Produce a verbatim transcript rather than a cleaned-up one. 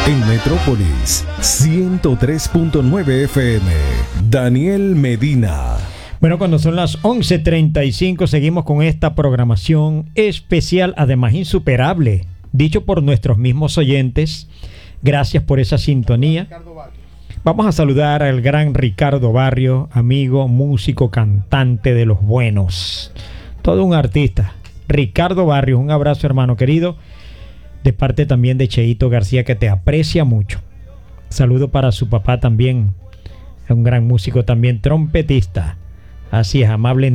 En Metrópolis, ciento tres punto nueve F M. Daniel Medina. Bueno, cuando son las once treinta y cinco seguimos con esta programación especial, además insuperable, dicho por nuestros mismos oyentes. Gracias por esa sintonía. Vamos a saludar al gran Ricardo Barrio, amigo, músico, cantante de los buenos. Todo un artista. Ricardo Barrio, un abrazo, hermano querido, de parte también de Cheito García, que te aprecia mucho. Saludo para su papá también, un gran músico también, trompetista. Así es, amable